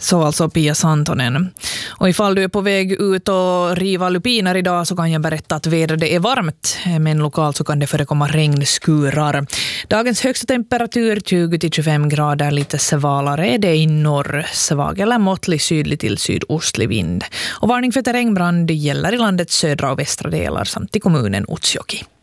Så alltså Pia Santonen. Och ifall du är på väg ut och riva lupiner idag så kan jag berätta att vädret är varmt, men lokalt så kan det förekomma regnskurar. Dagens högsta temperatur 20-25 grader, lite svalare är det i norr, svag eller måttlig sydlig till sydostlig vind. Och varning för terrängbrand gäller i landets södra och västra delar samt i kommunen Utsjoki.